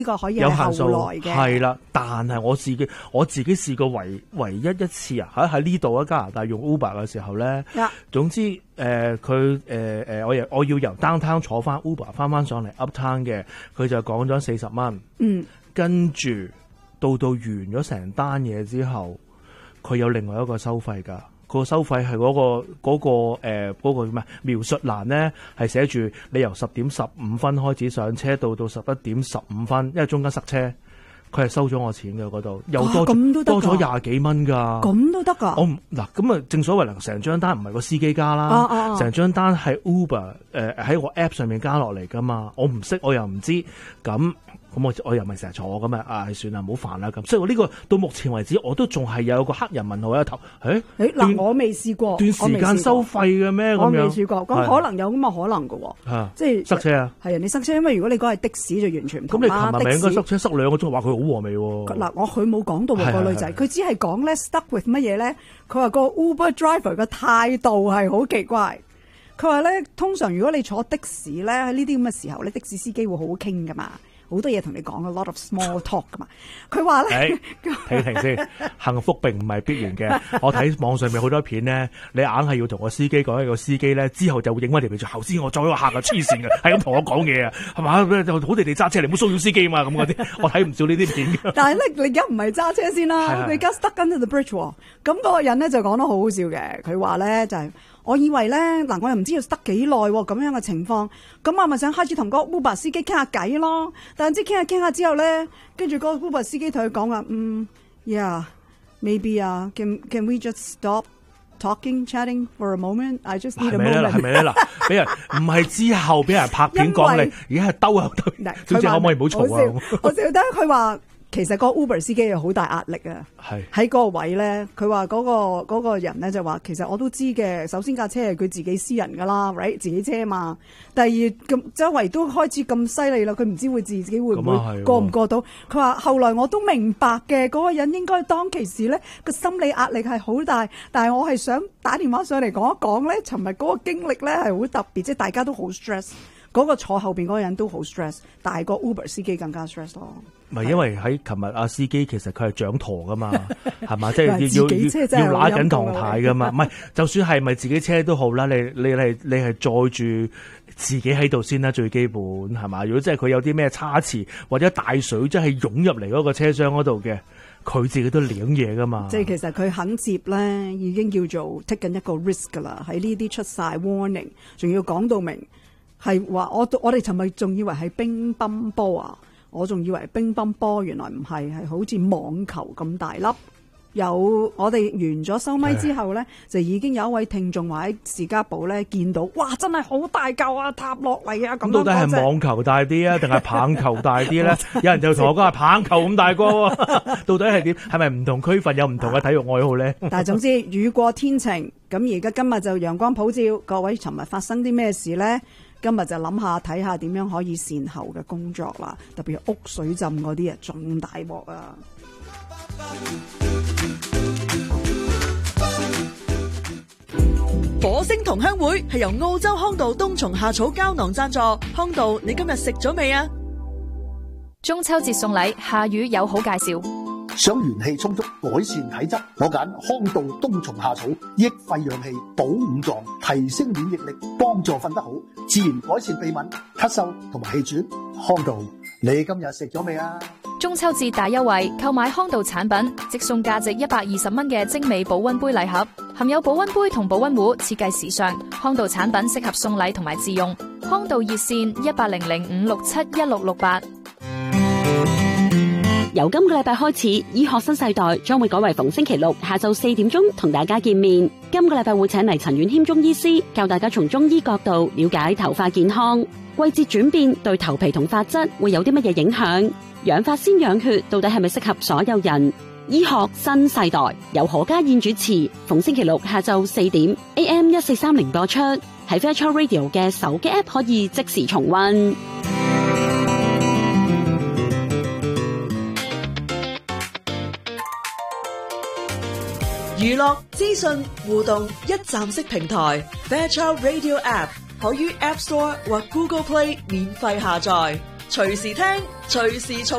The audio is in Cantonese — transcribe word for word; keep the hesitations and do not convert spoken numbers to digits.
呢個可以係後來嘅。 係啦，但係我自己我自己試過唯唯一一次啊，喺喺呢度啊加拿大用 Uber 嘅時候咧， 呀總之誒佢誒誒我我要由 downtown 坐翻 Uber 翻翻上嚟 uptown 嘅，佢就講咗四十蚊。 嗯，跟住到到完咗成單嘢之後，佢有另外一個收費㗎。個收費係嗰個嗰個誒嗰個叫咩描述欄咧，係寫住你由十點十五分開始上車，到到十一點十五分，因為中間塞車，佢係收咗我錢嘅嗰度，又多多咗廿幾蚊㗎。 咁都得㗎？ 我唔嗱咁啊，正所謂能成張單唔係個司機加啦，成張單係 Uber 誒喺個 app 上面加落嚟㗎嘛。我唔識，我又唔知咁。咁我我又唔係成日坐咁啊！啊，算啦，唔好煩啦咁。所以我呢個到目前為止，我都仲係有個黑人問號喺頭。誒誒嗱，我未試過段時間收費嘅咩？ 我未試過，咁可能有咁嘅可能嘅喎。即係塞車啊！ 係人哋塞車，因為如果你講係的士就完全唔同啦。 咁你琴日咪應該塞車塞兩個鐘，話佢好和味喎。 嗱，我佢冇講到喎個女仔，佢只係講咧 stuck with 乜嘢咧？佢話個 Uber driver 嘅態度係好奇怪。佢話咧，通常如果你坐的士咧，喺呢啲咁嘅時候咧，的士司機會好好傾噶嘛。好多嘢同你講，a lot of small talk 噶嘛。佢話咧， 停停先，幸福並唔係必然嘅。我睇網上面好多片咧，你硬係要同個司機講，一個司機咧之後就會影翻條片，就頭先我再一個客啊黐線嘅，係咁同我講嘢啊，係嘛？就好地地揸車，你唔好騷擾司機嘛，咁嗰啲，我睇唔少呢啲片嘅。 但係咧，你而家唔係揸車先啦，你而家 stuck into the bridge 喎。咁嗰個人咧就講得好好笑嘅，佢話咧就係、是。我以為咧，嗱我又唔知要得幾耐喎，咁樣嘅情況，咁我咪想開始同個 Uber 司機傾下偈咯。但係即係傾下傾下之後咧，跟住個 Uber 司機同佢講話，嗯 ，yeah，maybe 啊、uh, ，can can we just stop talking chatting for a moment？I just need a moment。 係咪咧？嗱，俾人唔係之後俾人拍片講你，而家係兜下兜，總之可唔可以唔好嘈啊？ 我笑得佢話。其實個 Uber 司機有好大壓力啊！ 係喺嗰個位咧，佢話嗰個嗰個人咧就話，其實我都知嘅。首先架車係佢自己私人噶啦 ，right 自己車嘛。第二咁周圍都開始咁犀利啦，佢唔知會自己會唔會過唔過到。佢話後來我都明白嘅，嗰個人應該當其時咧個心理壓力係好大，但係我係想打電話上嚟講一講咧，尋日嗰個經歷咧係好特別，即係大家都好 stress。嗰個坐後邊嗰個人都好 stress，但係個 Uber 司機更加 stress 咯。 唔係因為喺琴日阿司機其實佢係掌舵噶嘛，係嘛？即係要要要揦緊唐太噶嘛。唔係就算係咪自己車都好啦，你你係你係載住自己喺度先啦，最基本係嘛？如果真係佢有啲咩差池或者大水真係湧入嚟嗰個車廂嗰度嘅，佢自己都領嘢噶嘛。即係其實佢肯接咧，已經叫做 take 緊一個 risk 噶啦。喺呢啲出晒 warning，仲要講到明。係話我我哋尋日仲以為係乒乓波啊，我仲以為乒乓波，原來唔係，係好似網球咁大粒。有我哋完咗收咪之後咧，就已經有一位聽眾話喺士嘉堡咧見到，哇！真係好大嚿啊，塌落嚟啊！咁到底係網球大啲啊，定係棒球大啲咧？有人就同我講係棒球咁大個喎，到底係點？係咪唔同區份有唔同嘅體育愛好咧？ 但係總之雨過天晴，咁而家今日就陽光普照。各位尋日發生啲咩事咧？今日就諗下睇下點樣可以善後嘅工作啦，特別屋水浸嗰啲啊，仲大鑊啊！ 火星同鄉會係由澳洲康道冬蟲夏草膠囊贊助。康道，你今日食咗未啊？ 中秋節送禮，夏雨有好介紹。 想元氣充足，改善體質，我揀康道冬蟲夏草，益肺養氣，補五臟，提升免疫力，幫助瞓得好，自然改善鼻敏、咳嗽同埋氣喘。康道，你今日食咗未啊？ 中秋節大優惠，購買康道產品，即送價值一百二十蚊嘅精美保溫杯禮盒，含有保溫杯同保溫壺，設計時尚。康道產品適合送禮同埋自用。康道熱線一八零零五六七一六六八。 由今個禮拜開始，醫學新世代將會改為逢星期六下晝四點鐘同大家見面。今個禮拜會請嚟陳婉謙中醫師，教大家從中醫角度了解頭髮健康。季節轉變對頭皮同髮質會有啲乜嘢影響？養髮先養血，到底係咪適合所有人？醫學新世代由何家燕主持，逢星期六下晝四點 A M 一四三零播出，喺 Virtual Radio 嘅手機 App 可以即時重溫。 娛樂資訊互動一站式平台 Virtual Radio App 可於 App Store 或 Google Play 免費下載。 隨時聽，隨時重